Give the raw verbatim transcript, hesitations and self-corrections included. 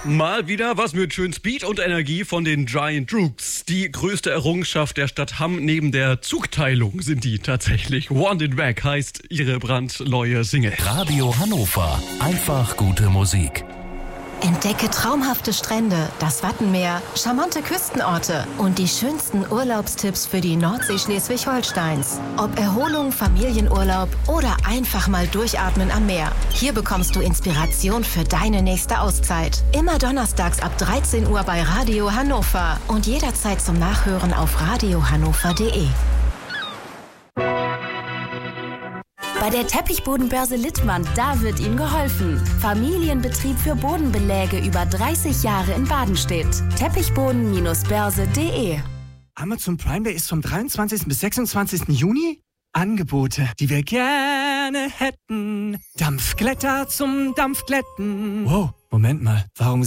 Mal wieder was mit schön Speed und Energie von den Giant Rooks. Die größte Errungenschaft der Stadt Hamm neben der Zugteilung sind die tatsächlich. Want It Back heißt ihre brandneue Single. Radio Hannover. Einfach gute Musik. Entdecke traumhafte Strände, das Wattenmeer, charmante Küstenorte und die schönsten Urlaubstipps für die Nordsee Schleswig-Holsteins. Ob Erholung, Familienurlaub oder einfach mal durchatmen am Meer. Hier bekommst du Inspiration für deine nächste Auszeit. Immer donnerstags ab dreizehn Uhr bei Radio Hannover und jederzeit zum Nachhören auf radio hannover punkt de. Bei der Teppichbodenbörse Littmann, da wird Ihnen geholfen. Familienbetrieb für Bodenbeläge über dreißig Jahre in Badenstedt. Teppichboden Bindestrich börse punkt de. Amazon Prime Day ist vom dreiundzwanzigsten bis sechsundzwanzigsten Juni. Angebote, die wir gerne hätten. Dampfglätter zum Dampfglätten. Wow, Moment mal, warum